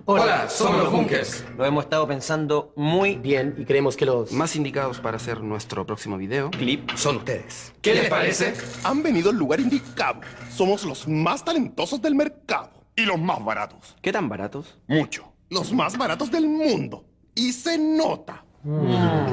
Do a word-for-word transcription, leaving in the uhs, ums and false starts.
Hola, somos los Bunkers. Lo hemos estado pensando muy Bien, y creemos que los Más indicados para hacer nuestro próximo video clip. son ustedes. ¿Qué les parece? Han venido al lugar indicado. Somos los más talentosos del mercado. Y los más baratos. ¿Qué tan baratos? Mucho. Los más baratos del mundo. Y se nota.